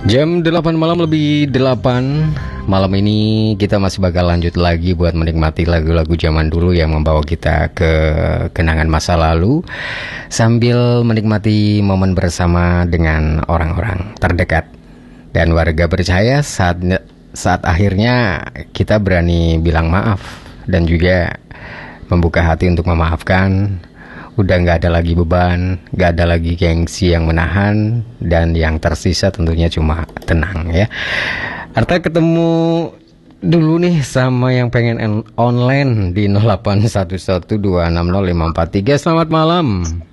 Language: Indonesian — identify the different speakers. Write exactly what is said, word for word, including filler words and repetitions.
Speaker 1: Jam delapan malam lebih delapan. Malam ini kita masih bakal lanjut lagi buat menikmati lagu-lagu zaman dulu yang membawa kita ke kenangan masa lalu, sambil menikmati momen bersama dengan orang-orang terdekat. Dan warga percaya saat saat akhirnya kita berani bilang maaf dan juga membuka hati untuk memaafkan. Udah gak ada lagi beban, gak ada lagi gengsi yang menahan, dan yang tersisa tentunya cuma tenang ya. Arta ketemu dulu nih sama yang pengen online di nol delapan satu satu dua enam nol lima empat tiga. Selamat malam.